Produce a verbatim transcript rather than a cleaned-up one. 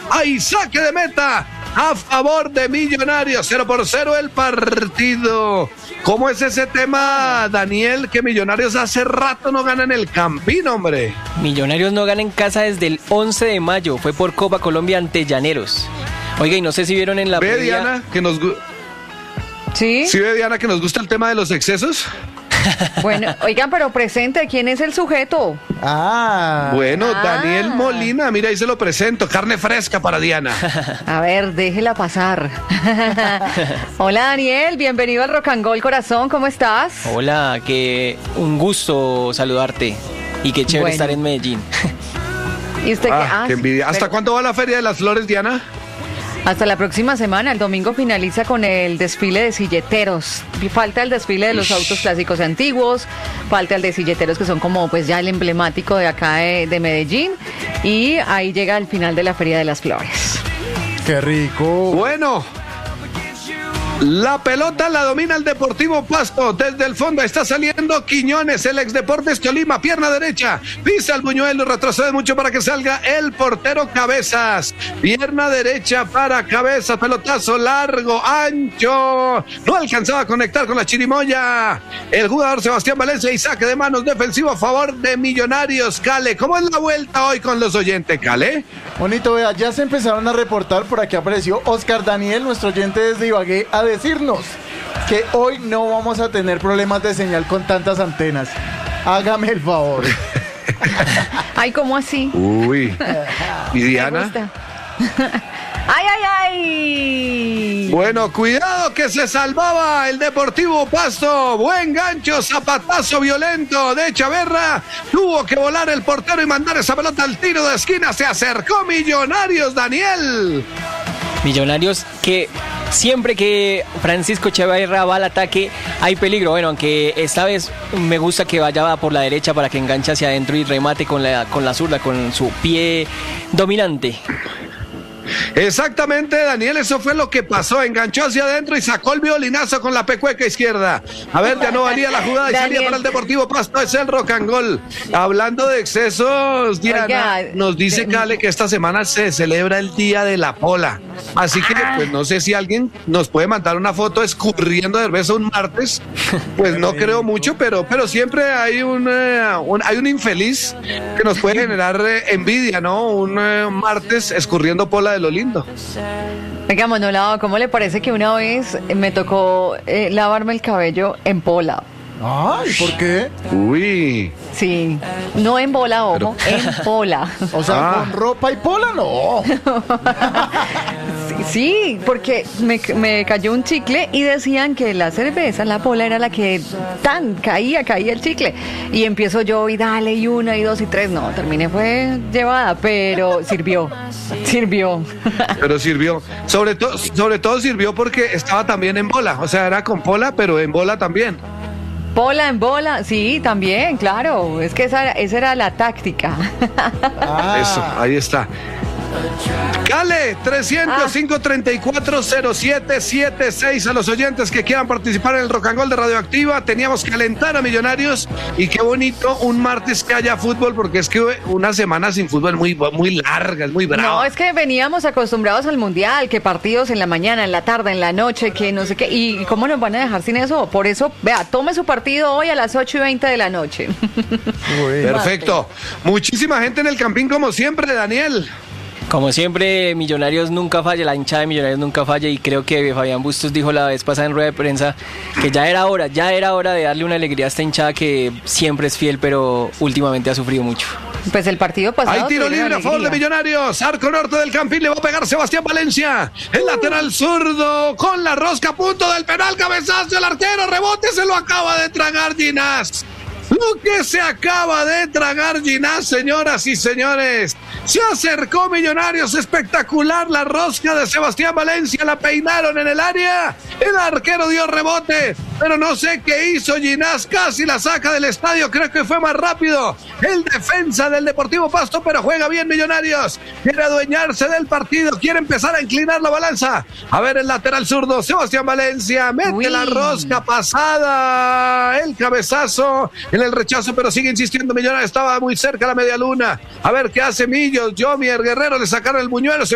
Hay saque de meta a favor de Millonarios. Cero por cero el partido. ¿Cómo es ese tema, Daniel? Que Millonarios hace rato no ganan el Campín, hombre. Millonarios no gana en casa desde el once de mayo. Fue por Copa Colombia ante Llaneros. Oiga, y no sé si vieron en la ¿Ve, previa... Diana, que nos... ¿Sí? ¿Sí ve, Diana, que nos gusta el tema de los excesos? Bueno, oigan, pero presente, ¿quién es el sujeto? Ah. Bueno, Ah. Daniel Molina, mira, ahí se lo presento. Carne fresca para Diana. A ver, déjela pasar. Hola, Daniel, bienvenido al Rock and Roll, corazón, ¿cómo estás? Hola, que un gusto saludarte. Y qué chévere Bueno. estar en Medellín. ¿Y usted Ah, qué? Ah, qué envidia. ¿Hasta pero- cuándo va la Feria de las Flores, Diana? Hasta la próxima semana, el domingo finaliza con el desfile de silleteros. Falta el desfile de los Ish. autos clásicos y antiguos, falta el de silleteros que son como pues ya el emblemático de acá de, de Medellín, y ahí llega el final de la Feria de las Flores. Qué rico. Bueno, la pelota la domina el Deportivo Pasto. Desde el fondo está saliendo Quiñones, el ex Deportes Tolima, pierna derecha. Pisa el buñuelo, retrocede mucho para que salga el portero Cabezas. Pierna derecha para Cabezas, pelotazo largo, ancho. No alcanzaba a conectar con la chirimoya. El jugador Sebastián Valencia y saque de manos defensivo a favor de Millonarios. Cale, ¿cómo es la vuelta hoy con los oyentes, Cale? Bonito, vea, ya se empezaron a reportar. Por aquí apareció Oscar Daniel, nuestro oyente desde Ibagué, a decirnos que hoy no vamos a tener problemas de señal con tantas antenas. Hágame el favor. Ay, ¿cómo así? Uy. ¿Y Me Diana? gusta. ¡Ay, ay, ay! Bueno, cuidado que se salvaba el Deportivo Pasto. Buen gancho, zapatazo violento de Chaverra. Tuvo que volar el portero y mandar esa pelota al tiro de esquina. Se acercó Millonarios, Daniel. Millonarios que siempre que Francisco Chaverra va al ataque hay peligro. Bueno, aunque esta vez me gusta que vaya por la derecha para que enganche hacia adentro y remate con la, con la zurda, con su pie dominante. Exactamente, Daniel, eso fue lo que pasó. Enganchó hacia adentro y sacó el violinazo con la pecueca izquierda. A ver, ya no valía la jugada y salía Daniel. para el Deportivo Pasto. Es el rock and roll. Hablando de excesos, Diana, Oiga, nos dice de- Cale que esta semana se celebra el Día de la Pola. Así que, pues no sé si alguien nos puede mandar una foto escurriendo de cerveza un martes. Pues no creo mucho, pero, pero siempre hay un, eh, un- hay un infeliz que nos puede generar eh, envidia, ¿no? Un eh, martes escurriendo pola de lo lindo. Venga, Manolao, ¿cómo le parece que una vez me tocó eh, lavarme el cabello en pola? Ay, ¿por qué? Uy. Sí, no en bola, ojo, en pola. O sea, Ah. con ropa y pola, no. Sí, sí, porque me, me cayó un chicle y decían que la cerveza, la pola, era la que tan caía, caía el chicle. Y empiezo yo y dale, y una, y dos, y tres. No, terminé, fue llevada, pero sirvió, sirvió. Pero sirvió. Sobre, todo sobre todo sirvió porque estaba también en bola. O sea, era con pola, pero en bola también. Pola en bola, sí, también, claro. Es que esa, esa era la táctica. Ah. Eso, ahí está. Cale, trescientos cinco, treinta y cuatro, cero siete siete seis a los oyentes que quieran participar en el Rock and Roll de Radioactiva. Teníamos que alentar a Millonarios y qué bonito un martes que haya fútbol, porque es que una semana sin fútbol es muy, muy larga, es muy brava. No, es que veníamos acostumbrados al mundial, que partidos en la mañana, en la tarde, en la noche, que no sé qué. ¿Y cómo nos van a dejar sin eso? Por eso, vea, tome su partido hoy a las ocho y veinte de la noche. Uy. Perfecto. Muchísima gente en el Campín como siempre, Daniel. Como siempre, Millonarios nunca falla, la hinchada de Millonarios nunca falla, y creo que Fabián Bustos dijo la vez pasada en rueda de prensa que ya era hora, ya era hora de darle una alegría a esta hinchada que siempre es fiel, pero últimamente ha sufrido mucho. Pues el partido pasado. Hay tiro tuvieron libre a favor de alegría. Millonarios. Arco norte del Campín, le va a pegar Sebastián Valencia. El lateral zurdo con la rosca a punto del penal. Cabezazo, el arquero, rebote, se lo acaba de tragar Ginás. Lo que se acaba de tragar Ginás, señoras y señores. Se acercó Millonarios, espectacular la rosca de Sebastián Valencia, la peinaron en el área. El arquero dio rebote, pero no sé qué hizo Ginás, casi la saca del estadio, creo que fue más rápido el defensa del Deportivo Pasto, pero juega bien Millonarios. Quiere adueñarse del partido, quiere empezar a inclinar la balanza. A ver el lateral zurdo, Sebastián Valencia, mete Uy. la rosca pasada, el cabezazo en el rechazo, pero sigue insistiendo Millonarios, estaba muy cerca la media luna. A ver qué hace Millos, Yomier Guerrero, le sacaron el buñuelo. Se